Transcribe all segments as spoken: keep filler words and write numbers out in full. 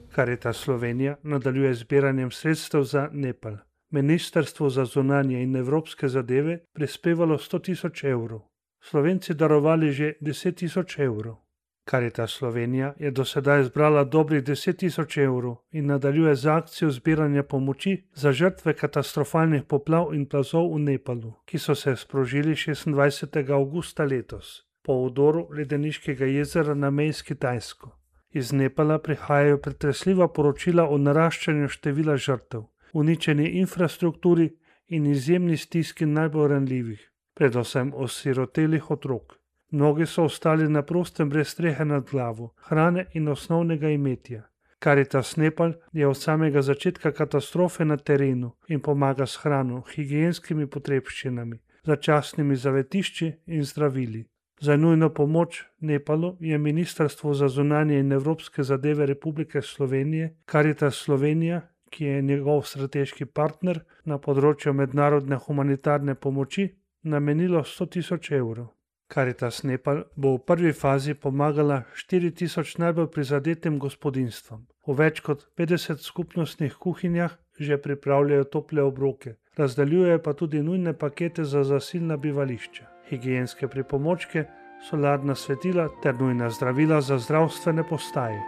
Karitas Slovenija nadaljuje zbiranjem sredstev za Nepal. Ministrstvo za zunanje in evropske zadeve prispevalo sto tisoč evrov. Slovenci darovali že deset tisoč evrov. Karitas Slovenija je do sedaj zbrala dobrih deset tisoč evrov in nadaljuje z akcijo zbiranja pomoči za žrtve katastrofalnih poplav in plazov v Nepalu, ki so se sprožili šestindvajsetega avgusta letos, po vdoru ledeniškega jezera na meji s Kitajsko. Iz Nepala prihajajo pretresljiva poročila o naraščanju števila žrtev, uničeni infrastrukturi in izjemni stiski najbolj ranljivih, predvsem osirotelih otrok. Mnogi so ostali na prostem brez strehe nad glavo, hrane in osnovnega imetja. Karitas Nepal je od samega začetka katastrofe na terenu in pomaga s hrano, higienskimi potrebščinami, začasnimi zavetišči in zdravili. Za nujno pomoč Nepalu je Ministrstvo za zunanje in evropske zadeve Republike Slovenije, Karitas Slovenija, ki je njegov strateški partner na področju mednarodne humanitarne pomoči, namenilo sto tisoč evrov. Karitas Nepal bo v prvi fazi pomagala štiri tisoč najbolj prizadetim gospodinjstvom. V več kot petdeset skupnostnih kuhinjah že pripravljajo tople obroke, razdeljujejo pa tudi nujne pakete za zasilna bivališča, higienske pripomočke, solarna svetila ter nujna zdravila za zdravstvene postaje.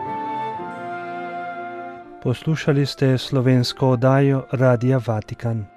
Poslušali ste slovensko oddajo Radia Vatikan.